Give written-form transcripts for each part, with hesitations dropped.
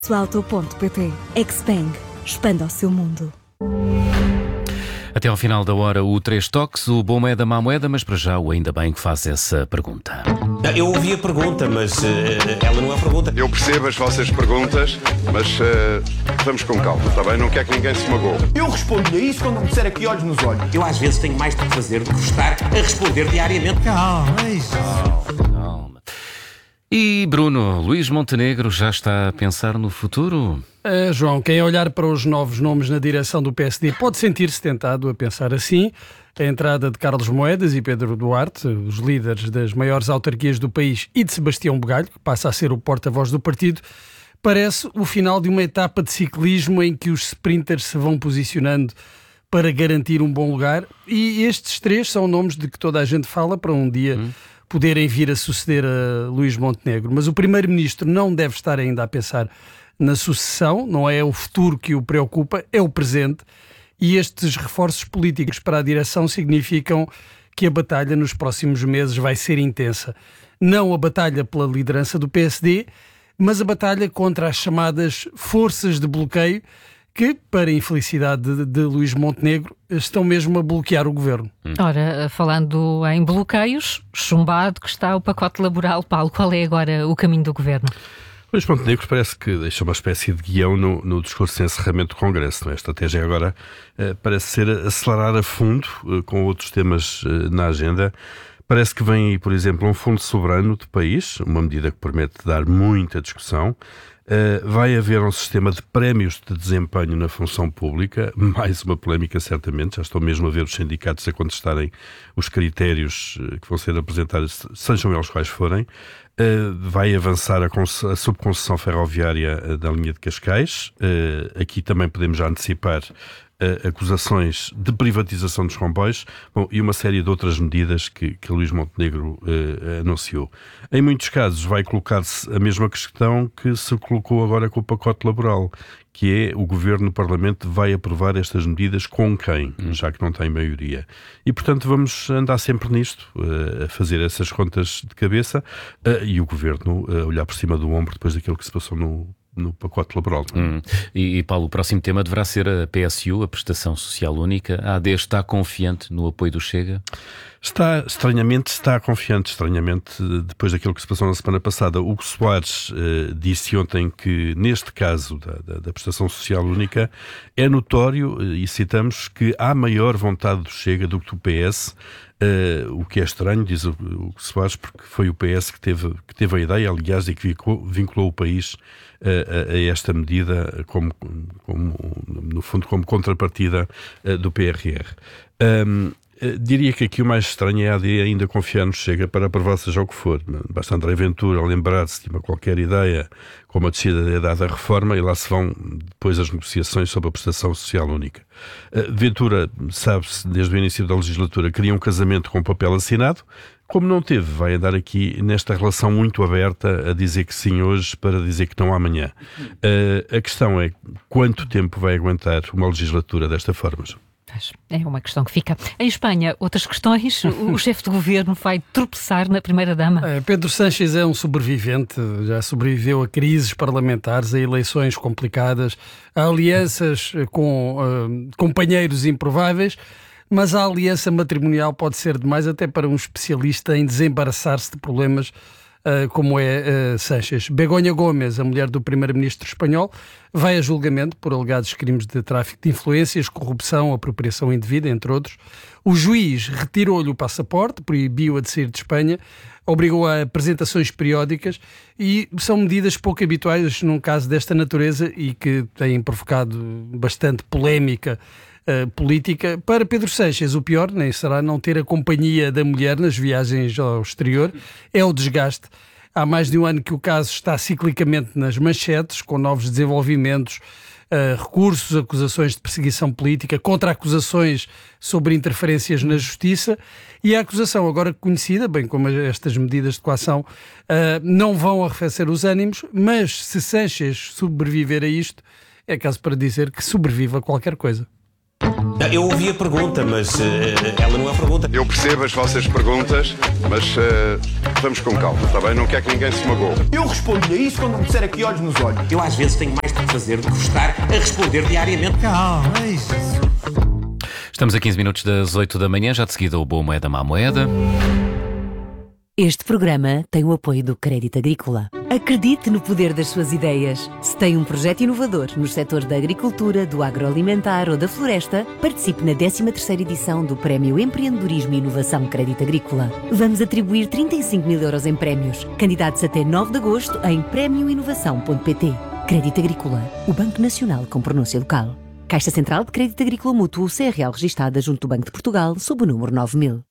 Auto.pt. Xpeng. Expanda o seu mundo. Até ao final da hora, o 3 toques, o bom moeda, má moeda, mas para já o ainda bem que faz essa pergunta. Eu ouvi a pergunta, mas ela não é pergunta. Eu percebo as vossas perguntas, mas vamos com calma, está bem? Não quero que ninguém se magoe. Eu respondo-lhe a isso quando me disser aqui olhos nos olhos. Eu às vezes tenho mais do que fazer do que estar a responder diariamente. Calma. E Bruno, Luís Montenegro já está a pensar no futuro? João, quem olhar para os novos nomes na direção do PSD pode sentir-se tentado a pensar assim. A entrada de Carlos Moedas e Pedro Duarte, os líderes das maiores autarquias do país, e de Sebastião Bugalho, que passa a ser o porta-voz do partido, parece o final de uma etapa de ciclismo em que os sprinters se vão posicionando para garantir um bom lugar. E estes três são nomes de que toda a gente fala para um dia poderem vir a suceder a Luís Montenegro. Mas o primeiro-ministro não deve estar ainda a pensar na sucessão, não é o futuro que o preocupa, é o presente. E estes reforços políticos para a direção significam que a batalha nos próximos meses vai ser intensa. Não a batalha pela liderança do PSD, mas a batalha contra as chamadas forças de bloqueio que, para a infelicidade de Luís Montenegro, estão mesmo a bloquear o governo. Ora, falando em bloqueios, chumbado que está o pacote laboral. Paulo, qual é agora o caminho do governo? Luís Montenegro parece que deixa uma espécie de guião no discurso de encerramento do Congresso. A estratégia agora parece ser acelerar a fundo com outros temas na agenda. Parece que vem aí, por exemplo, um fundo soberano do país, uma medida que promete dar muita discussão. Vai haver um sistema de prémios de desempenho na função pública, mais uma polémica certamente, já estão mesmo a ver os sindicatos a contestarem os critérios que vão ser apresentados, sejam eles quais forem. Vai avançar a subconcessão ferroviária da linha de Cascais. Aqui também podemos já antecipar acusações de privatização dos comboios, e uma série de outras medidas que Luís Montenegro anunciou. Em muitos casos vai colocar-se a mesma questão que se colocou agora com o pacote laboral, que é o Governo no Parlamento vai aprovar estas medidas com quem, já que não tem maioria. E, portanto, vamos andar sempre nisto, a fazer essas contas de cabeça, e o Governo a olhar por cima do ombro depois daquilo que se passou no pacote laboral. E Paulo, o próximo tema deverá ser a PSU, a Prestação Social Única. A AD está confiante no apoio do Chega? Está confiante, depois daquilo que se passou na semana passada. Hugo Soares disse ontem que, neste caso da Prestação Social Única, é notório, e citamos, que há maior vontade do Chega do que do PS, o que é estranho, diz o Hugo Soares, porque foi o PS que teve a ideia, aliás, e que vinculou o país a esta medida, no fundo, como contrapartida do PRR. Diria que aqui o mais estranho é a AD ainda confiar no Chega para aprovar seja o que for. Basta André Ventura lembrar-se de uma qualquer ideia, como a descida da idade da reforma, e lá se vão depois as negociações sobre a Prestação Social Única. Ventura, sabe-se, desde o início da legislatura, queria um casamento com papel assinado. Como não teve, vai andar aqui nesta relação muito aberta a dizer que sim hoje para dizer que não amanhã. A questão é quanto tempo vai aguentar uma legislatura desta forma. É uma questão que fica. Em Espanha, outras questões. O chefe de governo vai tropeçar na primeira-dama. Pedro Sánchez é um sobrevivente, já sobreviveu a crises parlamentares, a eleições complicadas, a alianças com companheiros improváveis, mas a aliança matrimonial pode ser demais até para um especialista em desembaraçar-se de problemas como é Sánchez. Begoña Gómez, a mulher do primeiro-ministro espanhol, vai a julgamento por alegados crimes de tráfico de influências, corrupção, apropriação indevida, entre outros. O juiz retirou-lhe o passaporte, proibiu-a de sair de Espanha, obrigou a apresentações periódicas, e são medidas pouco habituais num caso desta natureza e que têm provocado bastante polémica política. Para Pedro Sánchez, o pior nem será não ter a companhia da mulher nas viagens ao exterior, é o desgaste. Há mais de um ano que o caso está ciclicamente nas manchetes, com novos desenvolvimentos, recursos, acusações de perseguição política, contra-acusações sobre interferências na justiça, e a acusação agora conhecida, bem como estas medidas de coação, não vão arrefecer os ânimos, mas se Sánchez sobreviver a isto, é caso para dizer que sobrevive a qualquer coisa. Eu ouvi a pergunta, mas ela não é pergunta. Eu percebo as vossas perguntas, mas vamos com calma, está bem? Não quer que ninguém se magoe. Eu respondo-lhe a isso quando me disser aqui olhos nos olhos. Eu às vezes tenho mais que fazer do que estar a responder diariamente. Estamos a 15 minutos das 8 da manhã, já de seguida o Boa Moeda, Má Moeda. Este programa tem o apoio do Crédito Agrícola. Acredite no poder das suas ideias. Se tem um projeto inovador nos setores da agricultura, do agroalimentar ou da floresta, participe na 13ª edição do Prémio Empreendedorismo e Inovação Crédito Agrícola. Vamos atribuir 35 mil euros em prémios. Candidatos até 9 de agosto em prémioinovação.pt. Crédito Agrícola, o Banco Nacional com pronúncia local. Caixa Central de Crédito Agrícola Mútuo, CRL registada junto do Banco de Portugal, sob o número 9000.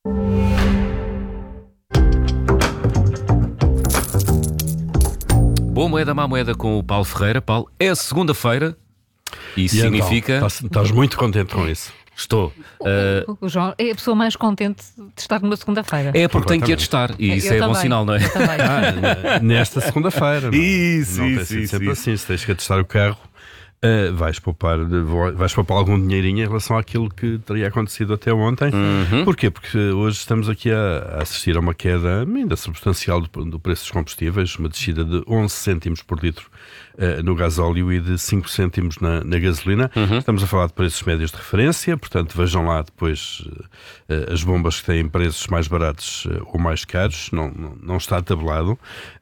Boa Moeda, Má Moeda com o Paulo Ferreira. Paulo, é segunda-feira e significa... Então, estás muito contente com isso? Estou. O João é a pessoa mais contente de estar numa segunda-feira. É porque tem que estar e isso é bom sinal, não é? Nesta segunda-feira. Isso, não tem sido sempre assim. Se tens que atestar o carro, vais poupar algum dinheirinho em relação àquilo que teria acontecido até ontem. Porquê? Porque hoje estamos aqui a assistir a uma queda ainda substancial do preço dos combustíveis, uma descida de 11 cêntimos por litro no gasóleo e de 5 cêntimos na gasolina. Estamos a falar de preços médios de referência, portanto vejam lá depois as bombas que têm preços mais baratos ou mais caros, não está tabelado.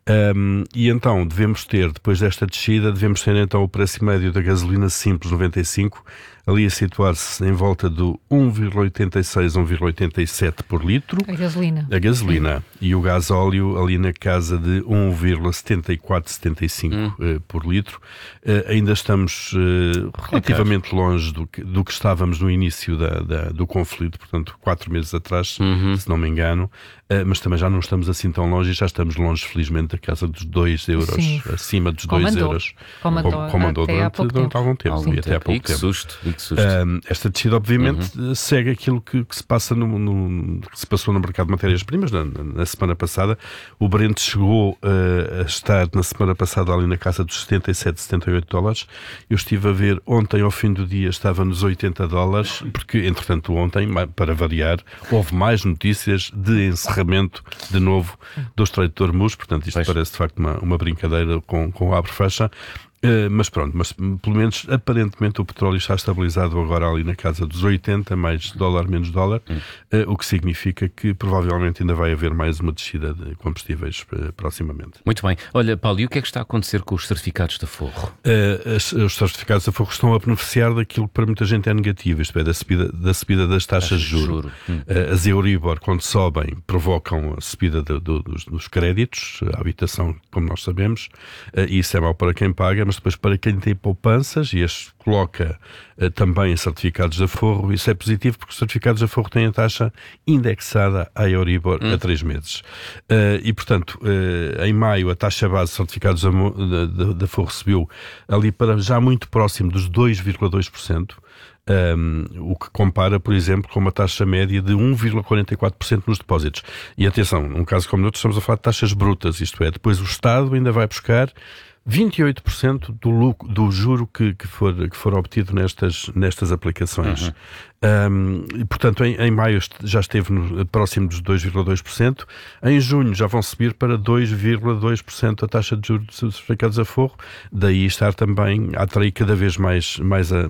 E então devemos ter, depois desta descida, então o preço médio da gasolina simples 95 ali a situar-se em volta do 1,86, 1,87 por litro. A gasolina. A gasolina. E o gasóleo ali na casa de 1,74, 75 por litro. Ainda estamos relativamente longe do que estávamos no início do conflito, portanto 4 meses atrás, se não me engano. Mas também já não estamos assim tão longe e já estamos longe, felizmente, da casa dos 2 euros, acima dos 2 euros. Comandou durante algum tempo. E até há pouco tempo. Esta descida, obviamente, segue aquilo que se passa que se passou no mercado de matérias-primas na semana passada. O Brent chegou a estar na semana passada ali na casa dos 77, 78 dólares. Eu estive a ver ontem, ao fim do dia, estava nos 80 dólares, porque, entretanto, ontem, para variar, houve mais notícias de encerramento de novo do Estreito de Hormuz, portanto isto parece de facto uma brincadeira com abre-fecha. Mas pronto, pelo menos aparentemente o petróleo está estabilizado agora ali na casa dos 80, mais dólar, menos dólar, o que significa que provavelmente ainda vai haver mais uma descida de combustíveis proximamente. Muito bem. Olha, Paulo, e o que é que está a acontecer com os certificados de aforro? Os certificados de aforro estão a beneficiar daquilo que para muita gente é negativo, isto é, da subida das taxas de juros. As Euribor, quando sobem, provocam a subida dos créditos, a habitação, como nós sabemos, e isso é mau para quem paga, mas depois para quem tem poupanças e as coloca também em certificados de aforro, isso é positivo porque os certificados de aforro têm a taxa indexada à Euribor a 3 meses. E, portanto, em maio a taxa base de certificados de aforro subiu ali para já muito próximo dos 2,2%. O que compara, por exemplo, com uma taxa média de 1,44% nos depósitos. E atenção, num caso como no outro, estamos a falar de taxas brutas, isto é, depois o Estado ainda vai buscar 28% do juro que for obtido nestas aplicações. E, portanto, em maio já esteve próximo dos 2,2%. Em junho já vão subir para 2,2% a taxa de juros dos certificados de aforro. Daí estar também a atrair cada vez mais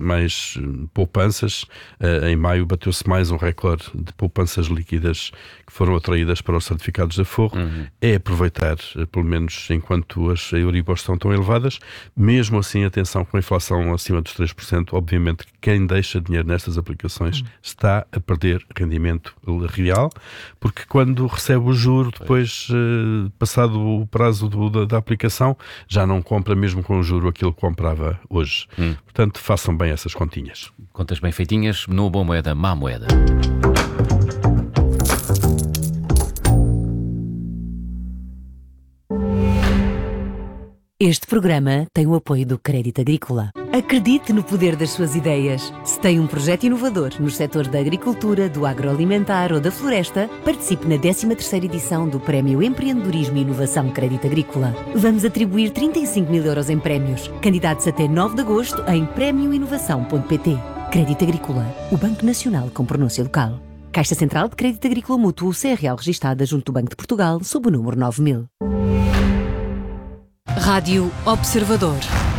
poupanças. Em maio bateu-se mais um recorde de poupanças líquidas que foram atraídas para os certificados de aforro. É aproveitar, pelo menos enquanto as Euribor estão tão elevadas. Mesmo assim, atenção, com a inflação acima dos 3%, obviamente quem deixa dinheiro nestas aplicações está a perder rendimento real, porque quando recebe o juro, depois, passado o prazo da aplicação, já não compra mesmo com o juro aquilo que comprava hoje. Portanto, façam bem essas continhas. Contas bem feitinhas no Boa Moeda, Má Moeda. Este programa tem o apoio do Crédito Agrícola. Acredite no poder das suas ideias. Se tem um projeto inovador nos setores da agricultura, do agroalimentar ou da floresta, participe na 13ª edição do Prémio Empreendedorismo e Inovação Crédito Agrícola. Vamos atribuir 35 mil euros em prémios. Candidatos até 9 de agosto em prémioinovação.pt. Crédito Agrícola, o Banco Nacional com pronúncia local. Caixa Central de Crédito Agrícola Mútuo, CRL registada junto do Banco de Portugal, sob o número 9000. Rádio Observador.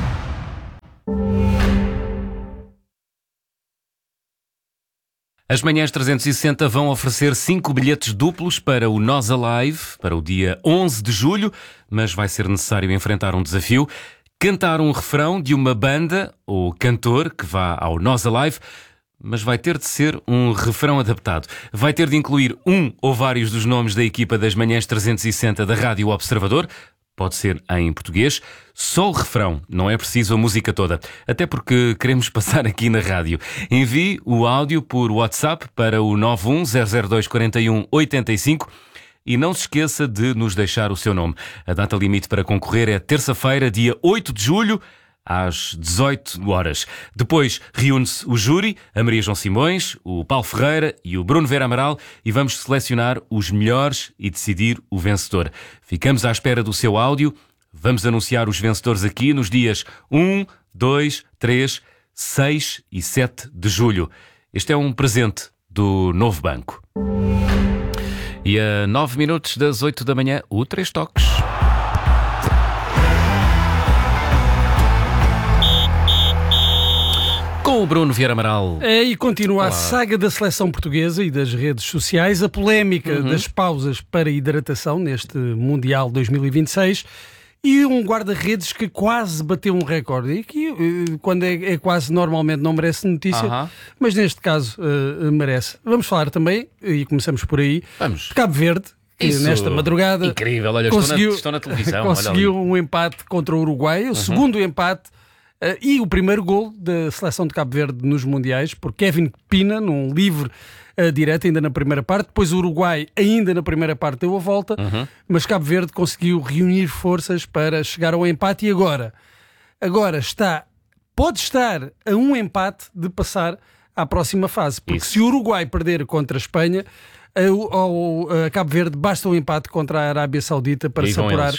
As manhãs 360 vão oferecer 5 bilhetes duplos para o Nós Alive, para o dia 11 de julho, mas vai ser necessário enfrentar um desafio: cantar um refrão de uma banda ou cantor que vá ao Nós Alive, mas vai ter de ser um refrão adaptado. Vai ter de incluir um ou vários dos nomes da equipa das manhãs 360 da Rádio Observador. Pode ser em português, só o refrão, não é preciso a música toda, até porque queremos passar aqui na rádio. Envie o áudio por WhatsApp para o 910024185 e não se esqueça de nos deixar o seu nome. A data limite para concorrer é terça-feira, dia 8 de julho, às 18 horas. Depois reúne-se o júri, a Maria João Simões, o Paulo Ferreira e o Bruno Vera Amaral, e vamos selecionar os melhores e decidir o vencedor. Ficamos à espera do seu áudio. Vamos anunciar os vencedores aqui nos dias 1, 2, 3, 6 e 7 de julho. Este é um presente do Novo Banco. E a 9 minutos das 8 da manhã, o 3 Toques. Com o Bruno Vieira Amaral. E continua a saga da seleção portuguesa e das redes sociais, a polémica das pausas para hidratação neste Mundial 2026 e um guarda-redes que quase bateu um recorde. E que, quando é quase, normalmente não merece notícia, mas neste caso merece. Vamos falar também, e começamos por aí, de Cabo Verde, que nesta madrugada incrível, olha, estou na televisão, conseguiu um empate contra o Uruguai, o segundo empate. E o primeiro gol da seleção de Cabo Verde nos Mundiais, por Kevin Pina, num livre direto, ainda na primeira parte. Depois o Uruguai, ainda na primeira parte, deu a volta, mas Cabo Verde conseguiu reunir forças para chegar ao empate e agora pode estar a um empate de passar à próxima fase. Porque se o Uruguai perder contra a Espanha, a Cabo Verde basta um empate contra a Arábia Saudita para se apurar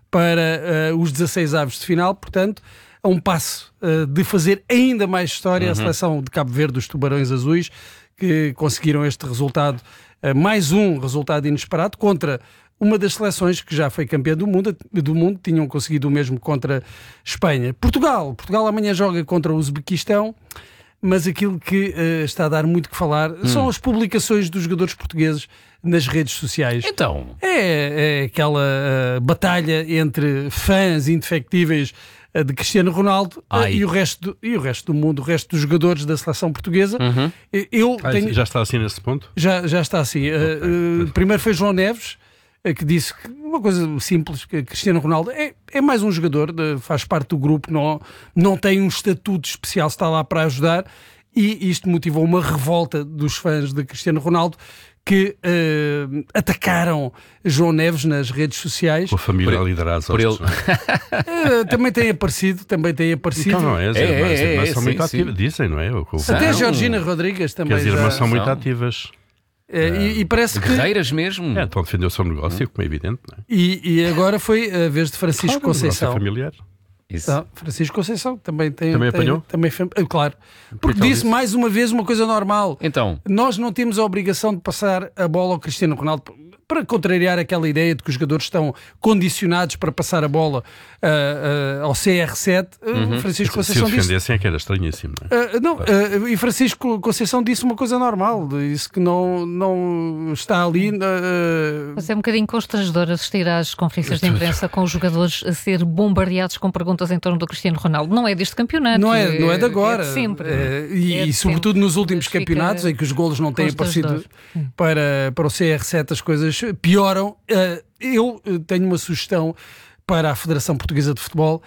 para os 16avos de final. Portanto, a um passo de fazer ainda mais história a seleção de Cabo Verde, dos Tubarões Azuis, que conseguiram este resultado, mais um resultado inesperado, contra uma das seleções que já foi campeã do mundo, tinham conseguido o mesmo contra a Espanha. Portugal amanhã joga contra o Uzbequistão, mas aquilo que está a dar muito que falar são as publicações dos jogadores portugueses nas redes sociais. Então? É aquela batalha entre fãs indefectíveis de Cristiano Ronaldo e o resto do mundo, o resto dos jogadores da seleção portuguesa. Já está assim nesse ponto? Já está assim. Primeiro foi João Neves, que disse que uma coisa simples, que Cristiano Ronaldo é mais um jogador, faz parte do grupo, não tem um estatuto especial, está lá para ajudar, e isto motivou uma revolta dos fãs de Cristiano Ronaldo, que atacaram João Neves nas redes sociais. Com a família a liderar as hostes. Também tem aparecido. Então não é, as irmãs são muito ativas, dizem, não é? Até a Georgina Rodrigues também. As irmãs são muito ativas. E parece que... Guerreiras mesmo. Estão a defender o seu negócio, como é evidente. Não é? E agora foi a vez de Francisco Conceição. Familiar. Francisco Conceição também apanhou? Claro. Porque disse mais uma vez uma coisa normal. Então, nós não temos a obrigação de passar a bola ao Cristiano Ronaldo, para contrariar aquela ideia de que os jogadores estão condicionados para passar a bola ao CR7. Francisco Conceição disse... Se ofendessem é que era estranhíssimo. Não é? E Francisco Conceição disse uma coisa normal, disse que não está ali... Mas é um bocadinho constrangedor assistir às conferências de imprensa com os jogadores a ser bombardeados com perguntas em torno do Cristiano Ronaldo. Não é deste campeonato. Não é de agora. É de sempre. E sobretudo nos últimos campeonatos, em que os golos não têm aparecido para o CR7, as coisas pioram. Eu tenho uma sugestão para a Federação Portuguesa de Futebol,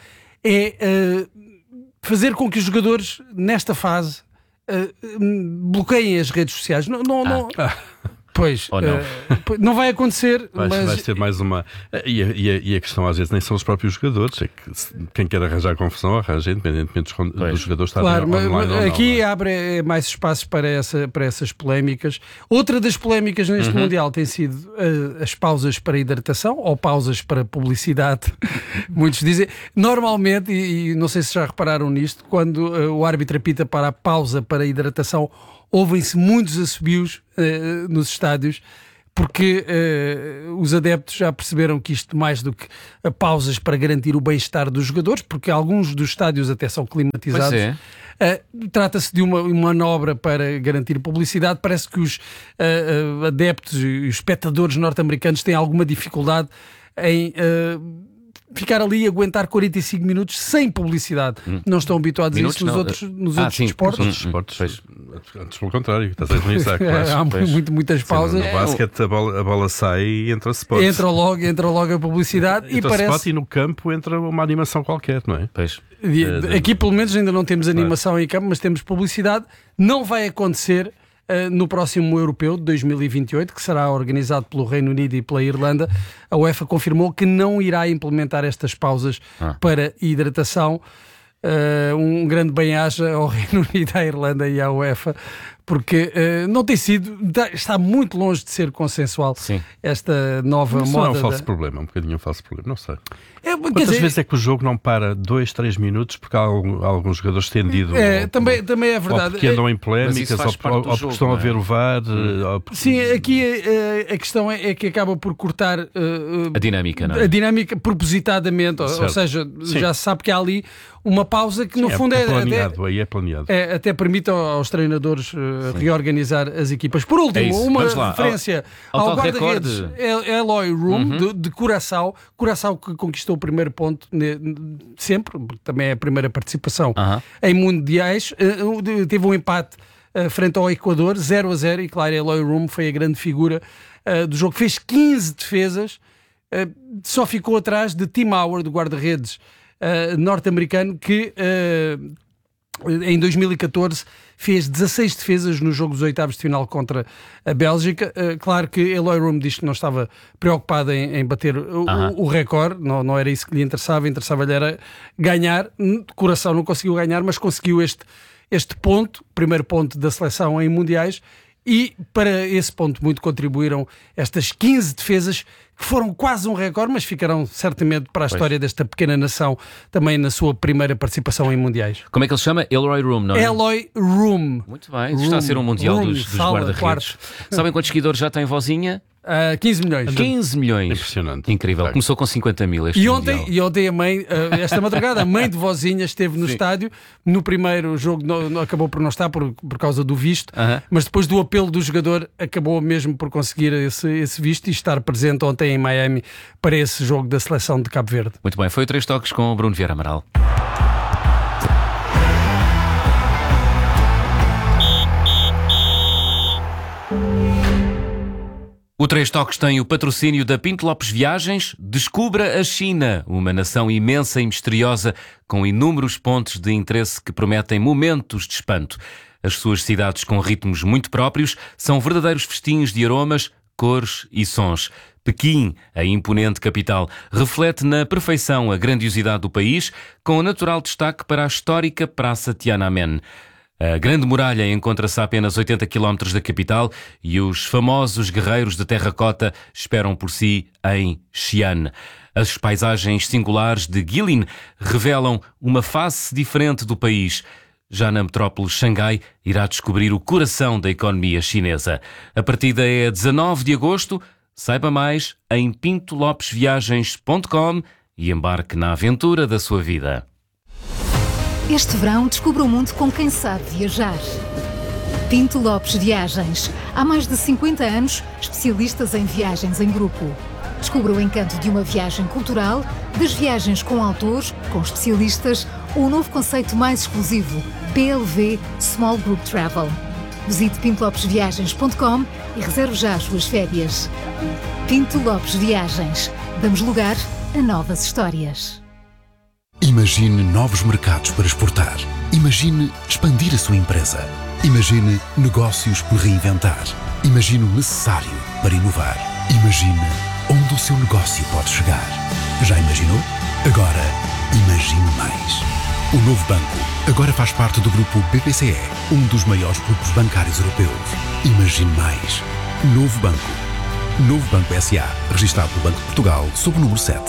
é fazer com que os jogadores, nesta fase, bloqueiem as redes sociais. Pois, Ou não? não vai acontecer, mas... Vais ter mais uma... E a questão às vezes nem são os próprios jogadores, é que quem quer arranjar confusão arranja, independentemente dos jogadores estarem online ou não. Aqui abre mais espaços para essas polémicas. Outra das polémicas neste Mundial tem sido as pausas para hidratação ou pausas para publicidade. Muitos dizem... Normalmente, e não sei se já repararam nisto, quando o árbitro apita para a pausa para hidratação, ouvem-se muitos assobios nos estádios, porque os adeptos já perceberam que isto, mais do que pausas para garantir o bem-estar dos jogadores, porque alguns dos estádios até são climatizados, trata-se de uma manobra para garantir publicidade. Parece que os adeptos e os espectadores norte-americanos têm alguma dificuldade em... ficar ali e aguentar 45 minutos sem publicidade. Não estão habituados a isso nos outros desportos. Antes pelo contrário, estás a dizer isso, claro. Há muitas pausas. No basquete a bola sai e entra spot. Entra logo a publicidade e parece... spot, e no campo entra uma animação qualquer, não é? Pois. Aqui pelo menos ainda não temos animação em campo, mas temos publicidade. Não vai acontecer no próximo Europeu de 2028, que será organizado pelo Reino Unido e pela Irlanda. A UEFA confirmou que não irá implementar estas pausas para hidratação. Um grande bem-aja ao Reino Unido, à Irlanda e à UEFA, porque não tem sido, está muito longe de ser consensual. Sim. Esta nova moda. Não é um falso problema, um bocadinho um falso problema, não sei. Quantas vezes é que o jogo não para 2-3 minutos porque há alguns jogadores estendidos? Também é verdade. Ou porque andam em polémicas, ou porque estão a ver o VAR. Sim, aqui a questão é que acaba por cortar a dinâmica, não é? A dinâmica propositadamente, ou seja, já se sabe que há ali uma pausa que no fundo é planeado, aí é planeado. Até permite aos treinadores reorganizar as equipas. Por último, uma referência ao guarda-redes Eloy Room, de Curaçao. Curaçao que conquistou o primeiro ponto sempre, também é a primeira participação em mundiais. Teve um empate frente ao Equador, 0-0, e claro, Eloy Room foi a grande figura do jogo. Fez 15 defesas, só ficou atrás de Tim Howard, do guarda-redes norte-americano, que em 2014 fez 16 defesas no jogo dos oitavos de final contra a Bélgica. Claro que Eloy Room diz que não estava preocupado em bater o recorde, não era isso que lhe interessava-lhe era ganhar. Curaçao não conseguiu ganhar, mas conseguiu este ponto, primeiro ponto da seleção em mundiais, e para esse ponto muito contribuíram estas 15 defesas, que foram quase um recorde, mas ficarão certamente para a história desta pequena nação, também na sua primeira participação em mundiais. Como é que ele se chama? Eloy Room, não é? Eloy Room. Muito bem, está a ser um mundial dos guarda-redes. Sabem quantos seguidores já tem Vozinha? 15 milhões. 15 milhões. Impressionante. Incrível. Começou com 50 mil este mundial. E ontem a mãe, esta madrugada, a mãe de Vozinha esteve no estádio. No primeiro jogo acabou por não estar por causa do visto, mas depois do apelo do jogador acabou mesmo por conseguir esse visto e estar presente ontem em Miami para esse jogo da seleção de Cabo Verde. Muito bem, foi o 3 Toques com o Bruno Vieira Amaral. O 3 Toques tem o patrocínio da Pinto Lopes Viagens. Descubra a China, uma nação imensa e misteriosa, com inúmeros pontos de interesse que prometem momentos de espanto. As suas cidades, com ritmos muito próprios, são verdadeiros festinhos de aromas, cores e sons. Pequim, a imponente capital, reflete na perfeição a grandiosidade do país, com natural destaque para a histórica Praça Tiananmen. A Grande Muralha encontra-se a apenas 80 km da capital e os famosos guerreiros de terracota esperam por si em Xi'an. As paisagens singulares de Guilin revelam uma face diferente do país. Já na metrópole Xangai, irá descobrir o coração da economia chinesa. A partida é 19 de agosto. Saiba mais em pintolopesviagens.com e embarque na aventura da sua vida. Este verão descubra o mundo com quem sabe viajar. Pinto Lopes Viagens. Há mais de 50 anos, especialistas em viagens em grupo. Descubra o encanto de uma viagem cultural, das viagens com autores, com especialistas, ou o novo conceito mais exclusivo, PLV Small Group Travel. Visite pintolopesviagens.com e reserve já as suas férias. Pinto Lopes Viagens. Damos lugar a novas histórias. Imagine novos mercados para exportar. Imagine expandir a sua empresa. Imagine negócios por reinventar. Imagine o necessário para inovar. Imagine onde o seu negócio pode chegar. Já imaginou? Agora, imagine mais. O Novo Banco agora faz parte do grupo BPCE, um dos maiores grupos bancários europeus. Imagine mais. Novo Banco. Novo Banco S.A., registado pelo Banco de Portugal, sob o número 7.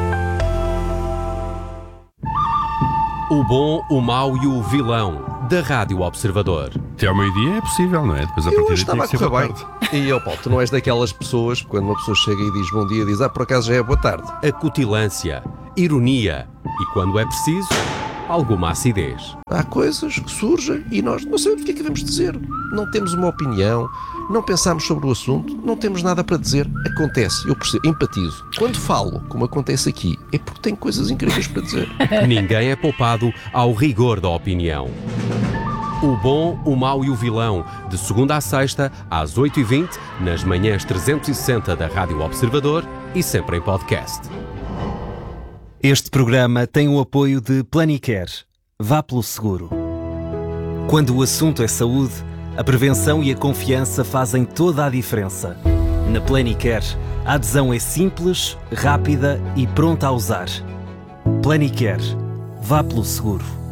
O bom, o mau e o vilão, da Rádio Observador. Até ao meio-dia é possível, não é? Depois a Eu partir estava a daqui correr bem. E, Paulo, tu não és daquelas pessoas, quando uma pessoa chega e diz bom dia, diz, por acaso já é boa tarde. Acutilância, ironia e, quando é preciso, alguma acidez. Há coisas que surgem e nós não sabemos o que é que devemos dizer. Não temos uma opinião, não pensamos sobre o assunto, não temos nada para dizer. Acontece, eu percebo, empatizo. Quando falo, como acontece aqui, é porque tenho coisas incríveis para dizer. Ninguém é poupado ao rigor da opinião. O bom, o mau e o vilão, de segunda à sexta, às 8h20, nas manhãs 360 da Rádio Observador e sempre em podcast. Este programa tem o apoio de Planicare. Vá pelo seguro. Quando o assunto é saúde, a prevenção e a confiança fazem toda a diferença. Na Planicare, a adesão é simples, rápida e pronta a usar. Planicare. Vá pelo seguro.